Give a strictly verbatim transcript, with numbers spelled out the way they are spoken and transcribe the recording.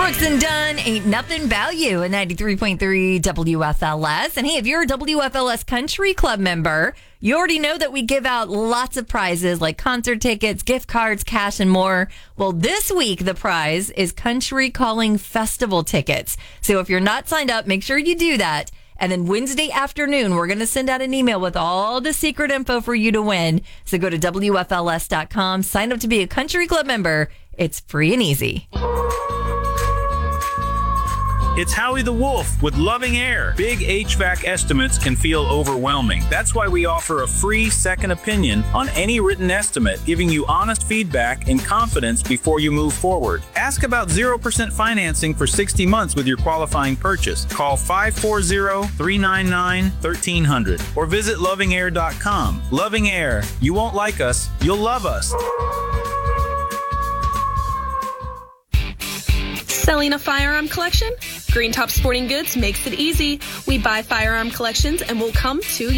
Brooks and Dunn, Ain't Nothing About You at ninety-three point three W F L S. And hey, if you're a W F L S Country Club member, you already know that we give out lots of prizes like concert tickets, gift cards, cash, and more. Well, this week, the prize is Country Calling Festival tickets. So if you're not signed up, make sure you do that. And then Wednesday afternoon, we're going to send out an email with all the secret info for you to win. So go to W F L S dot com, sign up to be a Country Club member. It's free and easy. It's Howie the Wolf with Loving Air. Big H V A C estimates can feel overwhelming. That's why we offer a free second opinion on any written estimate, giving you honest feedback and confidence before you move forward. Ask about zero percent financing for sixty months with your qualifying purchase. Call five four zero, three nine nine, one three zero zero or visit loving air dot com. Loving Air. You won't like us, you'll love us. Selling a firearm collection? Green Top Sporting Goods makes it easy. We buy firearm collections and will come to